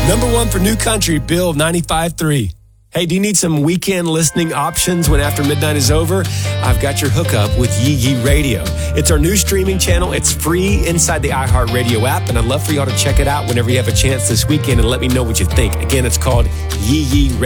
Number one for New Country, Bill 95.3. Hey, do you need some weekend listening options when after midnight is over? I've got your hookup with Yee Yee Radio. It's our new streaming channel. It's free inside the iHeartRadio app, and I'd love for y'all to check it out whenever you have a chance this weekend and let me know what you think. Again, it's called Yee Yee Radio.